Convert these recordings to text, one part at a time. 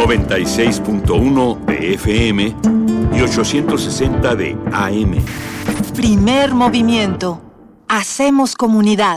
96.1 de FM y 860 de AM. Primer movimiento. Hacemos comunidad.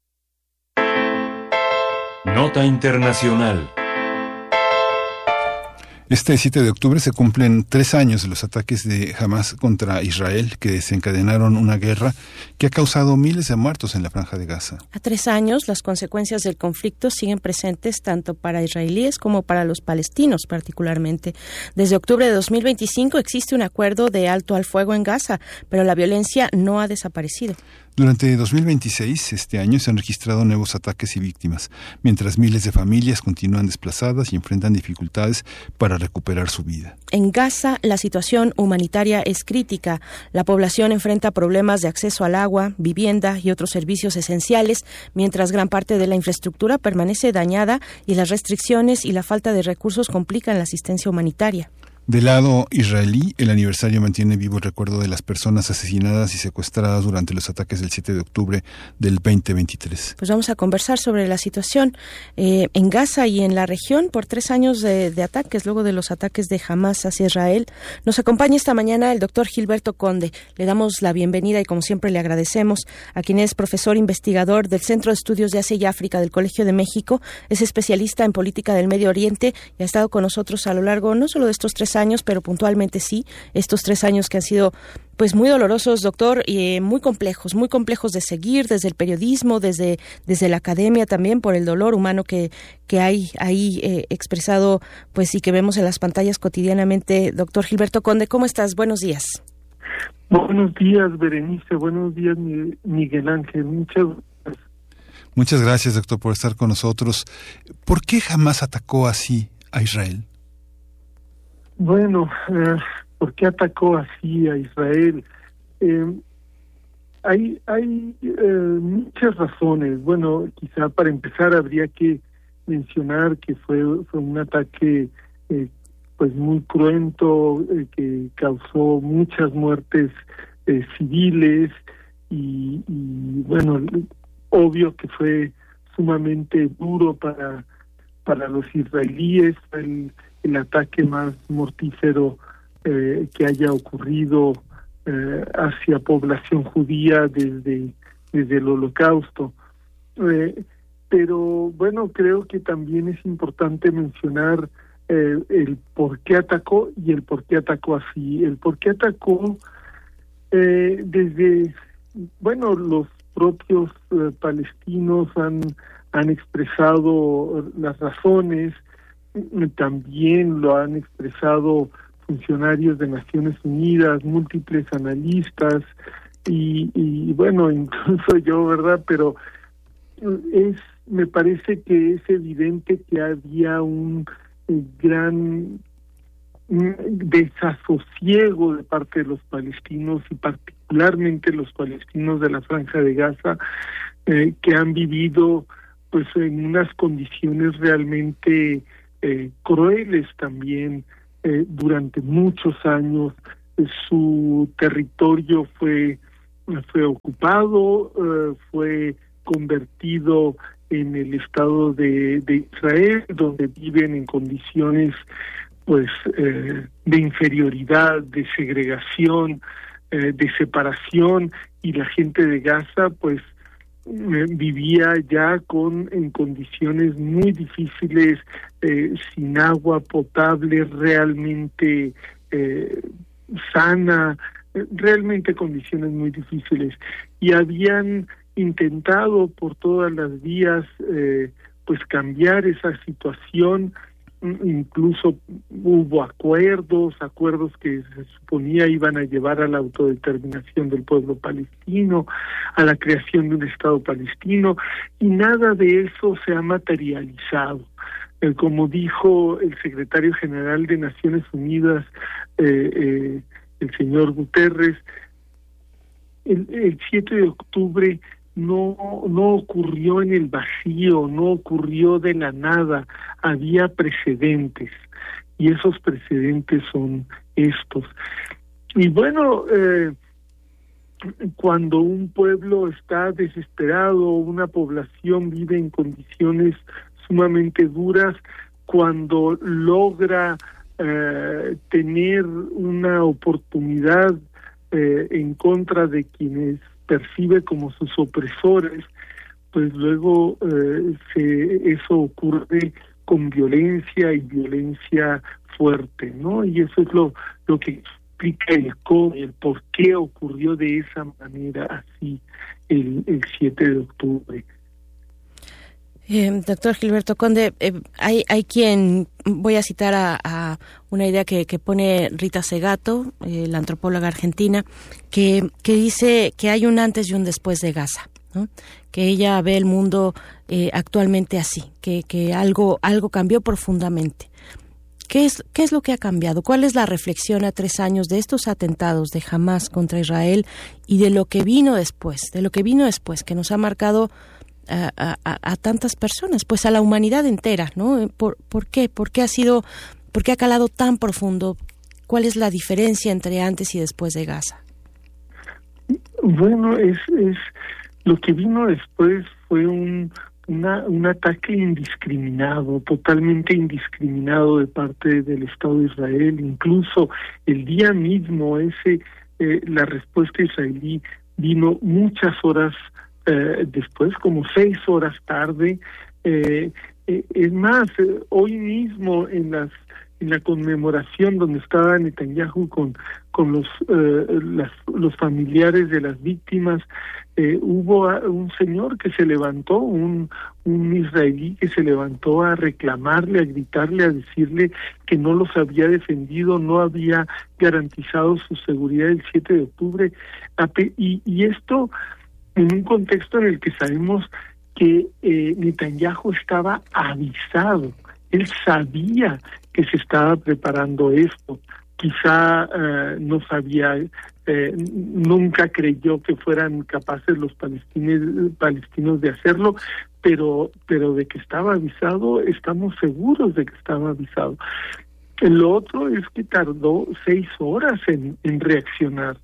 Nota Internacional. Este 7 de octubre se cumplen 3 años de los ataques de Hamás contra Israel, que desencadenaron una guerra que ha causado miles de muertos en la Franja de Gaza. A 3 años, las consecuencias del conflicto siguen presentes tanto para israelíes como para los palestinos, particularmente. Desde octubre de 2025 existe un acuerdo de alto al fuego en Gaza, pero la violencia no ha desaparecido. Durante 2026, este año, se han registrado nuevos ataques y víctimas, mientras miles de familias continúan desplazadas y enfrentan dificultades para recuperar su vida. En Gaza, la situación humanitaria es crítica. La población enfrenta problemas de acceso al agua, vivienda y otros servicios esenciales, mientras gran parte de la infraestructura permanece dañada y las restricciones y la falta de recursos complican la asistencia humanitaria. Del lado israelí, el aniversario mantiene vivo el recuerdo de las personas asesinadas y secuestradas durante los ataques del 7 de octubre del 2023. Pues vamos a conversar sobre la situación en Gaza y en la región por 3 años de ataques, luego de los ataques de Hamás hacia Israel. Nos acompaña esta mañana el doctor Gilberto Conde. Le damos la bienvenida y como siempre le agradecemos, a quien es profesor investigador del Centro de Estudios de Asia y África del Colegio de México, es especialista en política del Medio Oriente y ha estado con nosotros a lo largo no solo de estos 3 años, pero puntualmente sí, estos 3 años que han sido pues muy dolorosos, doctor, y muy complejos de seguir desde el periodismo, desde la academia también, por el dolor humano que hay ahí expresado, pues y que vemos en las pantallas cotidianamente. Doctor Gilberto Conde, ¿cómo estás? Buenos días. Buenos días, Berenice. Buenos días, Miguel Ángel. Muchas gracias, doctor, por estar con nosotros. ¿Por qué Hamás atacó así a Israel? Bueno, ¿por qué atacó así a Israel? Hay muchas razones. Bueno, quizá para empezar habría que mencionar que fue un ataque pues muy cruento, que causó muchas muertes civiles y bueno, obvio que fue sumamente duro para los israelíes, el ataque más mortífero que haya ocurrido hacia población judía desde el Holocausto. Pero bueno, creo que también es importante mencionar el por qué atacó y el por qué atacó así. El por qué atacó desde, bueno, los propios palestinos han expresado las razones. También lo han expresado funcionarios de Naciones Unidas, múltiples analistas y bueno, incluso yo, ¿verdad? Pero me parece que es evidente que había un gran desasosiego de parte de los palestinos y particularmente los palestinos de la Franja de Gaza que han vivido pues en unas condiciones realmente crueles también durante muchos años. Su territorio fue ocupado, fue convertido en el Estado de Israel, donde viven en condiciones pues de inferioridad, de segregación, de separación, y la gente de Gaza pues vivía ya en condiciones muy difíciles, sin agua potable realmente sana, realmente condiciones muy difíciles, y habían intentado por todas las vías pues cambiar esa situación. Incluso hubo acuerdos que se suponía iban a llevar a la autodeterminación del pueblo palestino, a la creación de un Estado palestino, y nada de eso se ha materializado. Como dijo el secretario general de Naciones Unidas, el señor Guterres, el 7 de octubre no ocurrió en el vacío, no ocurrió de la nada, había precedentes, y esos precedentes son estos. Y bueno, cuando un pueblo está desesperado, una población vive en condiciones sumamente duras, cuando logra tener una oportunidad en contra de quienes percibe como sus opresores, pues luego eso ocurre con violencia y violencia fuerte, ¿no? Y eso es lo que explica el por qué ocurrió de esa manera así el 7 de octubre. Doctor Gilberto Conde, hay quien, voy a citar a una idea que pone Rita Segato, la antropóloga argentina, que dice que hay un antes y un después de Gaza, ¿no? Que ella ve el mundo actualmente así, que algo cambió profundamente. ¿Qué es lo que ha cambiado? ¿Cuál es la reflexión a 3 años de estos atentados de Hamás contra Israel y de lo que vino después, que nos ha marcado a tantas personas, pues a la humanidad entera, ¿no? ¿Por qué? ¿Por qué ha calado tan profundo? ¿Cuál es la diferencia entre antes y después de Gaza? Bueno, es lo que vino después fue un ataque indiscriminado, totalmente indiscriminado de parte del Estado de Israel. Incluso el día mismo la respuesta israelí vino muchas horas después, como 6 horas tarde. Es más, hoy mismo en la conmemoración donde estaba Netanyahu con los familiares de las víctimas, hubo un señor que se levantó, un israelí que se levantó a reclamarle, a gritarle, a decirle que no los había defendido, no había garantizado su seguridad el 7 de octubre. Y esto en un contexto en el que sabemos que Netanyahu estaba avisado. Él sabía que se estaba preparando esto. Quizá no sabía, nunca creyó que fueran capaces los palestinos de hacerlo, pero de que estaba avisado, estamos seguros de que estaba avisado. Lo otro es que tardó 6 horas en reaccionar.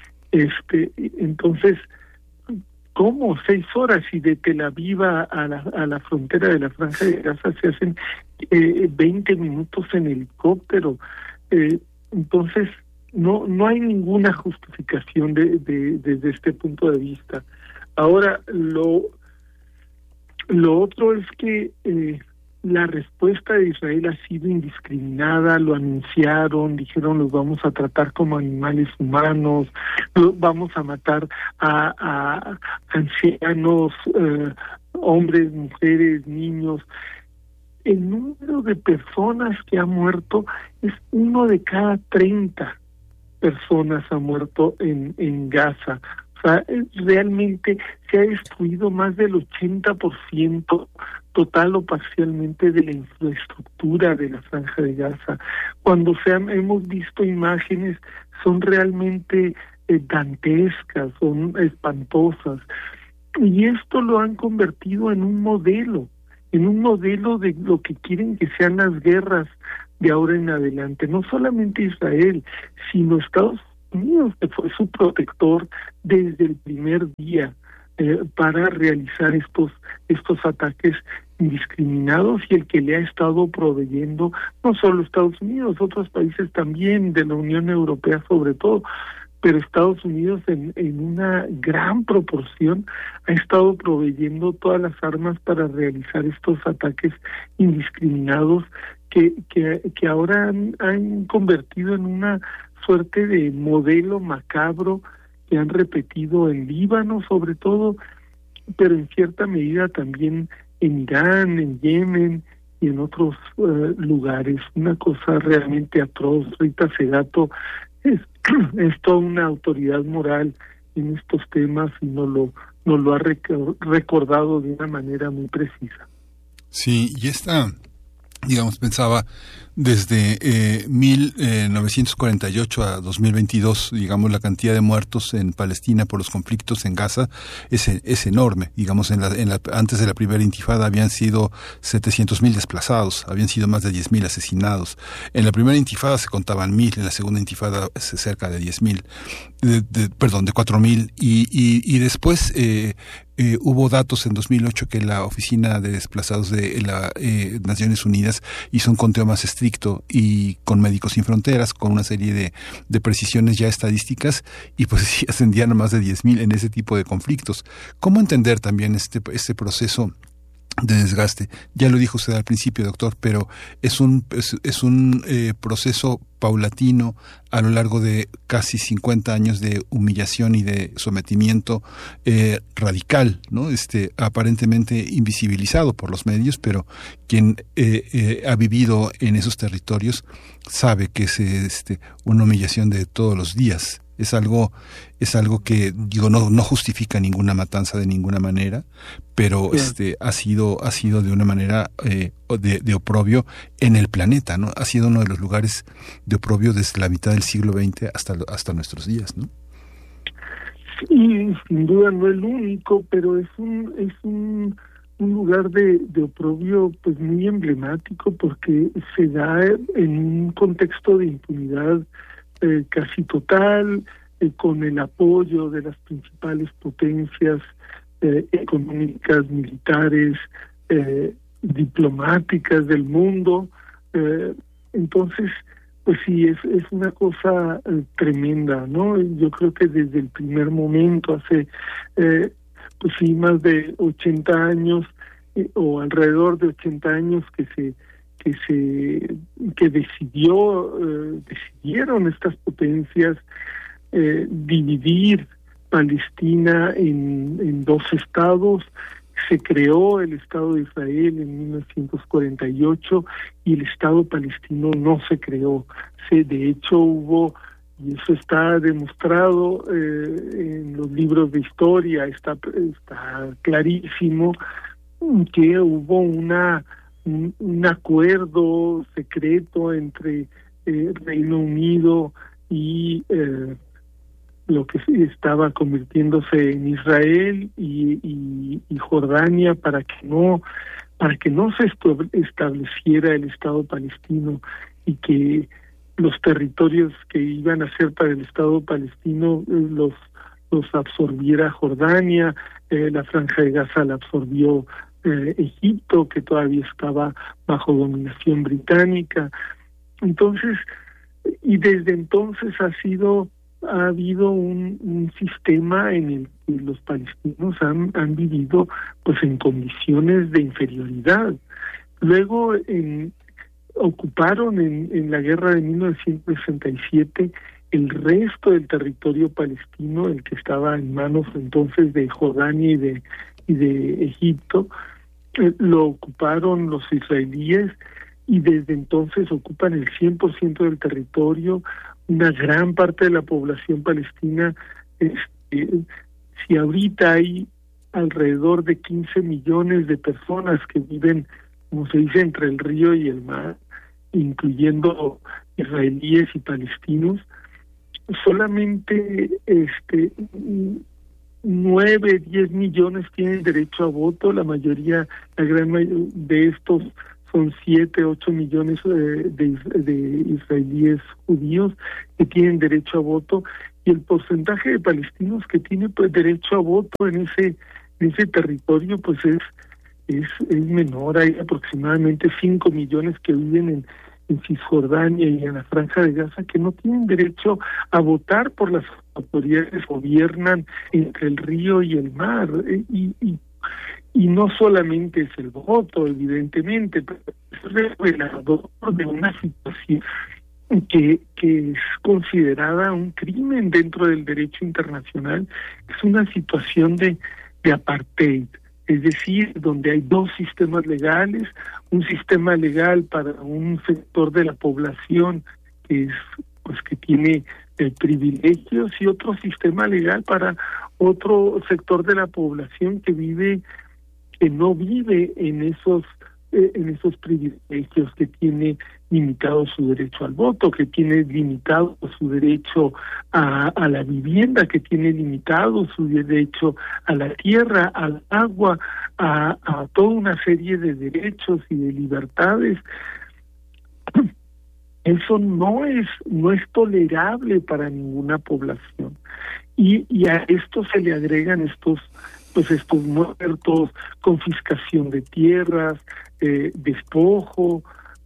Entonces, ¿cómo 6 horas? Y de Tel Aviv a la frontera de la Franja de Gaza se hacen 20 minutos en helicóptero. Entonces, no hay ninguna justificación desde este punto de vista. Ahora, lo otro es que la respuesta de Israel ha sido indiscriminada. Lo anunciaron, dijeron los vamos a tratar como animales humanos, vamos a matar a ancianos, hombres, mujeres, niños. El número de personas que ha muerto es 1 de cada 30 personas ha muerto en Gaza. O sea, realmente se ha destruido más del 80% total o parcialmente de la infraestructura de la Franja de Gaza. Cuando hemos visto imágenes, son realmente dantescas, son espantosas. Y esto lo han convertido en un modelo de lo que quieren que sean las guerras de ahora en adelante. No solamente Israel, sino Estados Unidos, que fue su protector desde el primer día para realizar estos ataques indiscriminados, y el que le ha estado proveyendo no solo Estados Unidos, otros países también, de la Unión Europea sobre todo, pero Estados Unidos en una gran proporción ha estado proveyendo todas las armas para realizar estos ataques indiscriminados que ahora han convertido en una suerte de modelo macabro que han repetido en Líbano sobre todo, pero en cierta medida también en Irán, en Yemen y en otros lugares. Una cosa realmente atroz. Rita Segato es toda una autoridad moral en estos temas y nos lo ha recordado de una manera muy precisa. Sí, y pensaba desde 1948 a 2022, la cantidad de muertos en Palestina por los conflictos en Gaza es enorme. Antes de la primera intifada habían sido 700,000 desplazados, habían sido más de 10,000 asesinados. En la primera intifada se contaban 1,000, en la segunda intifada cerca de 10,000, de 4,000, y después Hubo datos en 2008 que la Oficina de Desplazados de la Naciones Unidas hizo un conteo más estricto y con Médicos Sin Fronteras, con una serie de precisiones ya estadísticas, y pues sí ascendían a más de 10,000 en ese tipo de conflictos. ¿Cómo entender también este proceso de desgaste? Ya lo dijo usted al principio, doctor, pero es un proceso paulatino a lo largo de casi 50 años de humillación y de sometimiento radical, ¿no? Aparentemente invisibilizado por los medios, pero quien ha vivido en esos territorios sabe que es una humillación de todos los días. Es algo que, digo, no justifica ninguna matanza de ninguna manera, pero ha sido de una manera de oprobio en el planeta, ¿no? Ha sido uno de los lugares de oprobio desde la mitad del siglo XX hasta nuestros días, ¿no? Sí, sin duda no el único, pero es un lugar de oprobio pues muy emblemático, porque se da en un contexto de impunidad casi total, con el apoyo de las principales potencias económicas, militares, diplomáticas del mundo. Entonces, pues sí, es una cosa tremenda, ¿no? Yo creo que desde el primer momento, hace pues sí, más de 80 años, o alrededor de 80 años que decidieron estas potencias dividir Palestina en dos estados. Se creó el Estado de Israel en 1948 y el Estado palestino no se creó. De hecho hubo, y eso está demostrado en los libros de historia, está clarísimo, que hubo un acuerdo secreto entre Reino Unido y lo que estaba convirtiéndose en Israel y Jordania para que no se estableciera el Estado palestino, y que los territorios que iban a ser para el Estado palestino los absorbiera Jordania. La Franja de Gaza la absorbió Egipto, que todavía estaba bajo dominación británica. Entonces, y desde entonces ha habido un sistema en el que los palestinos han vivido pues en condiciones de inferioridad. Luego ocuparon en la guerra de 1967 el resto del territorio palestino, el que estaba en manos entonces de Jordania y de Egipto. Lo ocuparon los israelíes, y desde entonces ocupan el 100% del territorio. Una gran parte de la población palestina, si ahorita hay alrededor de 15 millones de personas que viven, como se dice, entre el río y el mar, incluyendo israelíes y palestinos, solamente 9, 10 millones tienen derecho a voto. La gran mayoría de estos son 7, 8 millones de israelíes judíos que tienen derecho a voto, y el porcentaje de palestinos que tiene pues derecho a voto en ese territorio pues es menor. Hay aproximadamente 5 millones que viven en Cisjordania y en la Franja de Gaza que no tienen derecho a votar por las autoridades que gobiernan entre el río y el mar. Y no solamente es el voto, evidentemente, pero es revelador de una situación que es considerada un crimen dentro del derecho internacional. Es una situación de apartheid, es decir, donde hay dos sistemas legales, un sistema legal para un sector de la población que tiene privilegios, y otro sistema legal para otro sector de la población que no vive en esos privilegios, que tiene limitado su derecho al voto, que tiene limitado su derecho a la vivienda, que tiene limitado su derecho a la tierra, al agua, a toda una serie de derechos y de libertades. Eso no es tolerable para ninguna población. Y a esto se le agregan estos pues estos muertos, confiscación de tierras, despojo,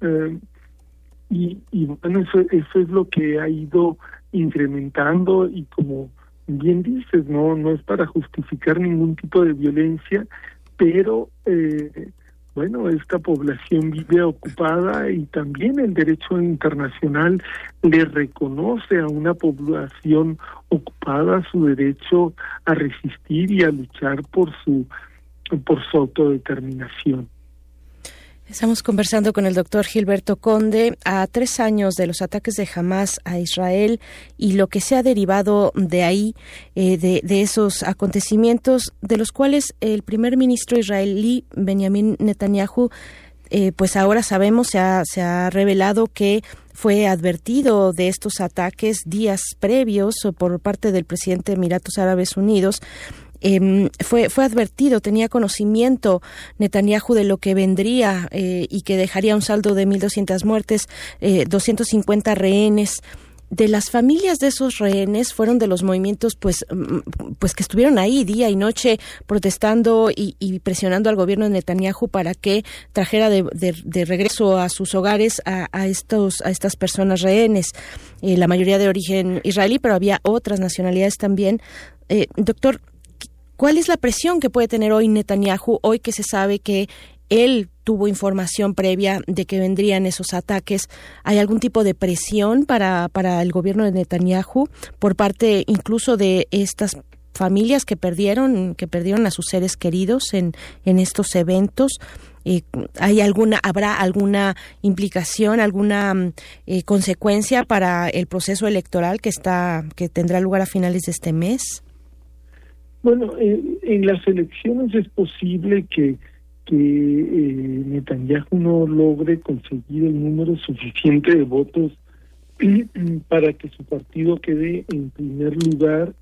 y bueno, eso es lo que ha ido incrementando, y como bien dices, no es para justificar ningún tipo de violencia, pero bueno, esta población vive ocupada, y también el derecho internacional le reconoce a una población ocupada su derecho a resistir y a luchar por su autodeterminación. Estamos conversando con el doctor Gilberto Conde a 3 años de los ataques de Hamás a Israel y lo que se ha derivado de ahí, de esos acontecimientos, de los cuales el primer ministro israelí, Benjamin Netanyahu, pues ahora sabemos, se ha revelado que fue advertido de estos ataques días previos por parte del presidente de Emiratos Árabes Unidos. Fue advertido, tenía conocimiento Netanyahu de lo que vendría y que dejaría un saldo de 1.200 muertes, 250 rehenes. De las familias de esos rehenes fueron de los movimientos pues que estuvieron ahí día y noche protestando y presionando al gobierno de Netanyahu para que trajera de regreso a sus hogares a estas personas rehenes, la mayoría de origen israelí, pero había otras nacionalidades también. Doctor, ¿cuál es la presión que puede tener hoy Netanyahu, hoy que se sabe que él tuvo información previa de que vendrían esos ataques? ¿Hay algún tipo de presión para el gobierno de Netanyahu por parte incluso de estas familias que perdieron a sus seres queridos en estos eventos? ¿Habrá alguna implicación, alguna consecuencia para el proceso electoral que tendrá lugar a finales de este mes? Bueno, en las elecciones es posible que Netanyahu no logre conseguir el número suficiente de votos para que su partido quede en primer lugar,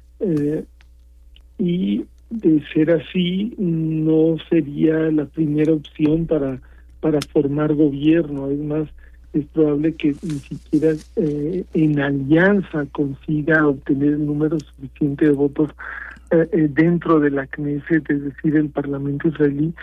y de ser así no sería la primera opción para formar gobierno. Es más, es probable que ni siquiera en alianza consiga obtener el número suficiente de votos dentro de la Knesset, es decir, el Parlamento israelí,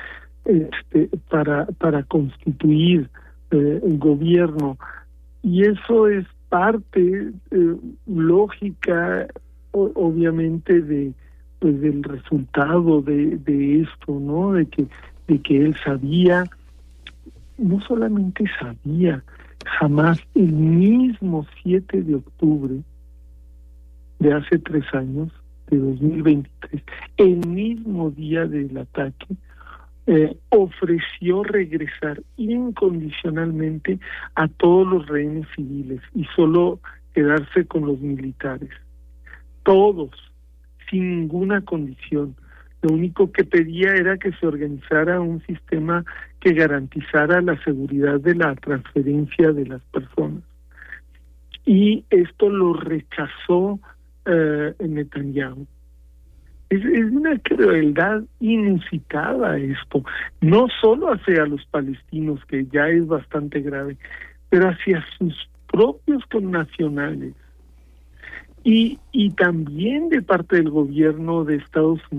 para constituir el gobierno. Y eso es parte lógica, obviamente, del resultado de esto, ¿no? De que él sabía, no solamente sabía, jamás el mismo 7 de octubre de hace 3 años, de 2023, el mismo día del ataque, ofreció regresar incondicionalmente a todos los rehenes civiles y solo quedarse con los militares. Todos, sin ninguna condición. Lo único que pedía era que se organizara un sistema que garantizara la seguridad de la transferencia de las personas. Y esto lo rechazó Netanyahu. Es una crueldad inusitada esto, no solo hacia los palestinos, que ya es bastante grave, pero hacia sus propios connacionales. Y también de parte del gobierno de Estados Unidos.